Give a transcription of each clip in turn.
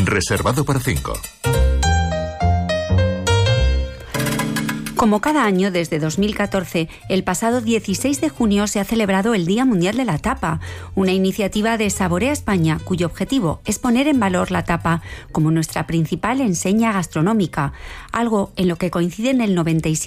Reservado para 5. Como cada año desde 2014, el pasado 16 de junio se ha celebrado el Día Mundial de la Tapa, una iniciativa de Saborea España cuyo objetivo es poner en valor la tapa como nuestra principal enseña gastronómica, algo en lo que coinciden el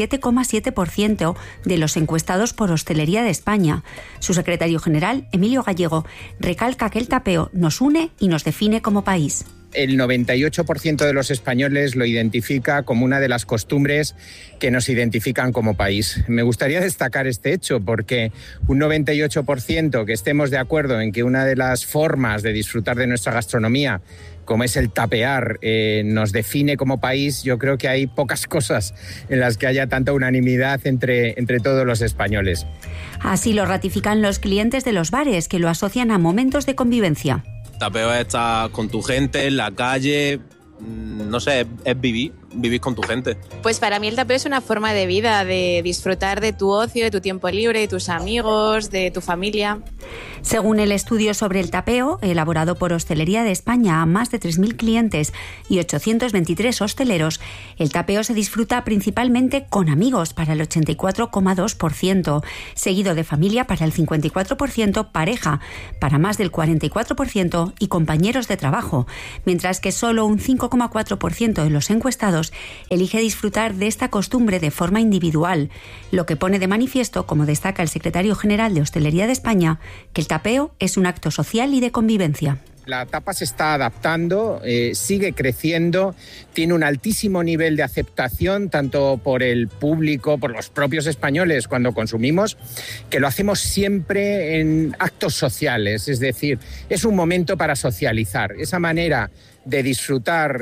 97,7% de los encuestados por Hostelería de España. Su secretario general, Emilio Gallego, recalca que el tapeo nos une y nos define como país. El 98% de los españoles lo identifica como una de las costumbres que nos identifican como país. Me gustaría destacar este hecho porque un 98% que estemos de acuerdo en que una de las formas de disfrutar de nuestra gastronomía, como es el tapear, nos define como país, yo creo que hay pocas cosas en las que haya tanta unanimidad entre todos los españoles. Así lo ratifican los clientes de los bares, que lo asocian a momentos de convivencia. Tapeo es estar con tu gente en la calle, no sé, es vivir con tu gente. Pues para mí el tapeo es una forma de vida, de disfrutar de tu ocio, de tu tiempo libre, de tus amigos, de tu familia. Según el estudio sobre el tapeo, elaborado por Hostelería de España a más de 3.000 clientes y 823 hosteleros, el tapeo se disfruta principalmente con amigos para el 84,2%, seguido de familia para el 54%, pareja para más del 44% y compañeros de trabajo, mientras que solo un 5,4% de los encuestados elige disfrutar de esta costumbre de forma individual, lo que pone de manifiesto, como destaca el secretario general de Hostelería de España, que el tapeo es un acto social y de convivencia. La tapa se está adaptando, sigue creciendo, tiene un altísimo nivel de aceptación tanto por el público, por los propios españoles cuando consumimos, que lo hacemos siempre en actos sociales, es decir, es un momento para socializar. Esa manera de disfrutar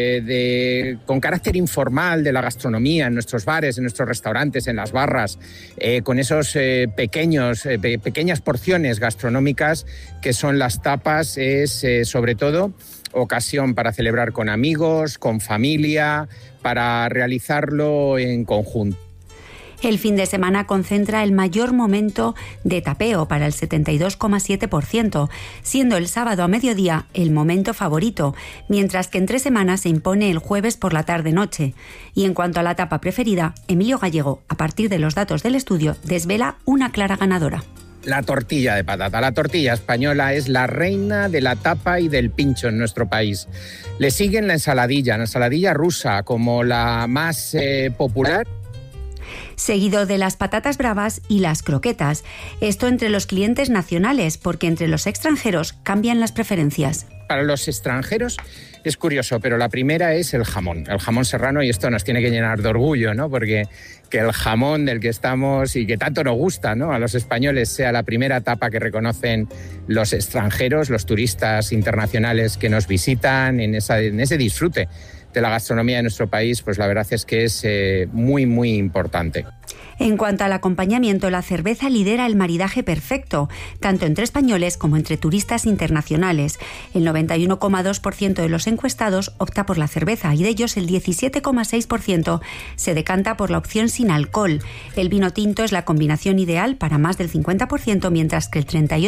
con carácter informal de la gastronomía en nuestros bares, en nuestros restaurantes, en las barras, con esos pequeñas porciones gastronómicas que son las tapas, es sobre todo ocasión para celebrar con amigos, con familia, para realizarlo en conjunto. El fin de semana concentra el mayor momento de tapeo para el 72,7%, siendo el sábado a mediodía el momento favorito, mientras que entre semanas se impone el jueves por la tarde-noche. Y en cuanto a la tapa preferida, Emilio Gallego, a partir de los datos del estudio, desvela una clara ganadora. La tortilla de patata. La tortilla española es la reina de la tapa y del pincho en nuestro país. Le siguen la ensaladilla rusa como la más popular, seguido de las patatas bravas y las croquetas. Esto entre los clientes nacionales, porque entre los extranjeros cambian las preferencias. Para los extranjeros es curioso, pero la primera es el jamón serrano, y esto nos tiene que llenar de orgullo, ¿no? Porque que el jamón del que estamos y que tanto nos gusta, ¿no?, a los españoles sea la primera tapa que reconocen los extranjeros, los turistas internacionales que nos visitan en ese disfrute de la gastronomía de nuestro país, pues la verdad es que es muy, muy importante. En cuanto al acompañamiento, la cerveza lidera el maridaje perfecto, tanto entre españoles como entre turistas internacionales. El 91,2% de los encuestados opta por la cerveza y de ellos el 17,6% se decanta por la opción sin alcohol. El vino tinto es la combinación ideal para más del 50%, mientras que el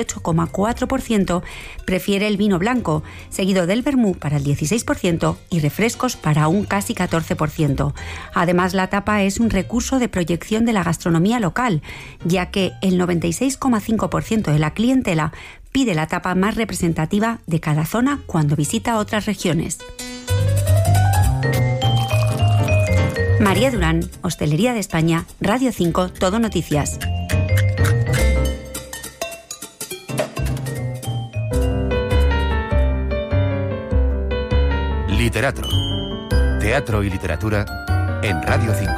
38,4% prefiere el vino blanco, seguido del vermú para el 16% y refrescos para un casi 14%. Además, la tapa es un recurso de proyección de la gastronomía local, ya que el 96,5% de la clientela pide la tapa más representativa de cada zona cuando visita otras regiones. María Durán, Hostelería de España, Radio 5, Todo Noticias. Literatro. Teatro y literatura en Radio 5.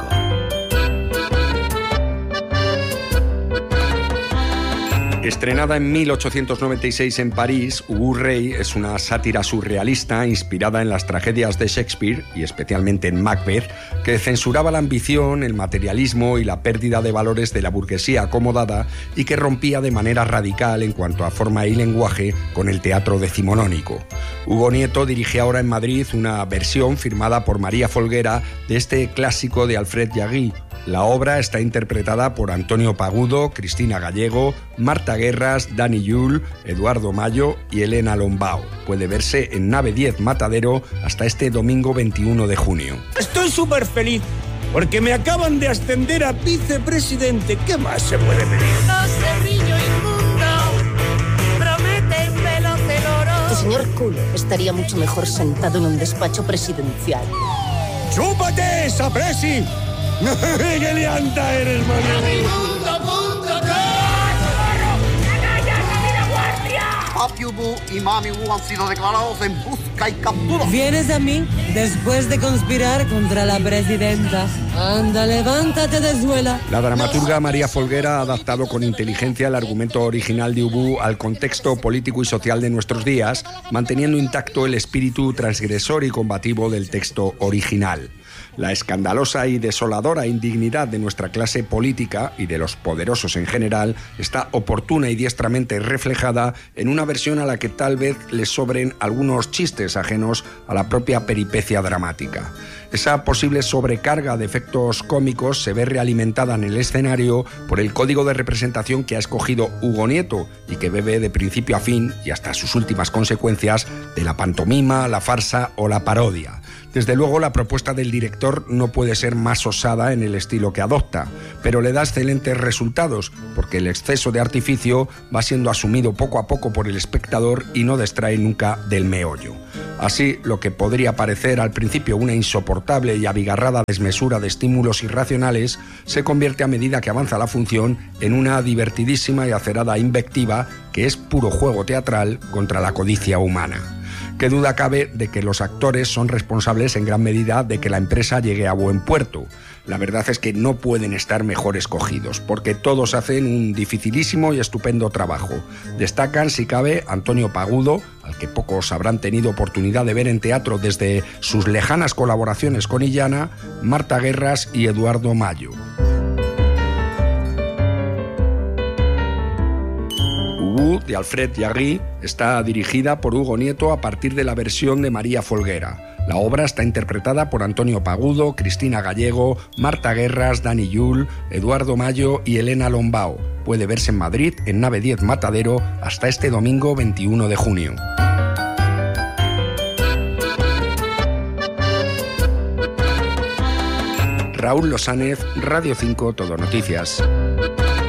Estrenada en 1896 en París, Ubu Rey es una sátira surrealista inspirada en las tragedias de Shakespeare, y especialmente en Macbeth, que censuraba la ambición, el materialismo y la pérdida de valores de la burguesía acomodada, y que rompía de manera radical en cuanto a forma y lenguaje con el teatro decimonónico. Hugo Nieto dirige ahora en Madrid una versión firmada por María Folguera de este clásico de Alfred Jarry, La obra está interpretada por Antonio Pagudo, Cristina Gallego, Marta Guerras, Dani Yul, Eduardo Mayo y Elena Lombao. Puede verse en Nave 10 Matadero hasta este domingo 21 de junio. Estoy súper feliz porque me acaban de ascender a vicepresidente. ¿Qué más se puede pedir? Cerrillo inmundo, promete un velo del oro. Tu señor Kuhn estaría mucho mejor sentado en un despacho presidencial. ¡Chúpate esa presi! ¡Qué lianta eres, Papi Ubu y Mami Wu han sido declarados en busca y captura. ¿Vienes a mí después de conspirar contra la presidenta? Anda, levántate de suela. La dramaturga María Folguera ha adaptado con inteligencia el argumento original de Ubu al contexto político y social de nuestros días, manteniendo intacto el espíritu transgresor y combativo del texto original. La escandalosa y desoladora indignidad de nuestra clase política y de los poderosos en general está oportuna y diestramente reflejada en una versión a la que tal vez le sobren algunos chistes ajenos a la propia peripecia dramática. Esa posible sobrecarga de efectos cómicos se ve realimentada en el escenario por el código de representación que ha escogido Hugo Nieto y que bebe de principio a fin y hasta sus últimas consecuencias de la pantomima, la farsa o la parodia. Desde luego, la propuesta del director no puede ser más osada en el estilo que adopta, pero le da excelentes resultados, porque el exceso de artificio va siendo asumido poco a poco por el espectador y no distrae nunca del meollo. Así, lo que podría parecer al principio una insoportable y abigarrada desmesura de estímulos irracionales se convierte a medida que avanza la función en una divertidísima y acerada invectiva que es puro juego teatral contra la codicia humana. Qué duda cabe de que los actores son responsables en gran medida de que la empresa llegue a buen puerto. La verdad es que no pueden estar mejor escogidos, porque todos hacen un dificilísimo y estupendo trabajo. Destacan, si cabe, Antonio Pagudo, al que pocos habrán tenido oportunidad de ver en teatro desde sus lejanas colaboraciones con Illana, Marta Guerras y Eduardo Mayo. Ubu, de Alfred Jarry, está dirigida por Hugo Nieto a partir de la versión de María Folguera. La obra está interpretada por Antonio Pagudo, Cristina Gallego, Marta Guerras, Dani Yul, Eduardo Mayo y Elena Lombao. Puede verse en Madrid, en Nave 10 Matadero, hasta este domingo 21 de junio. Raúl Losánez, Radio 5 Todo Noticias.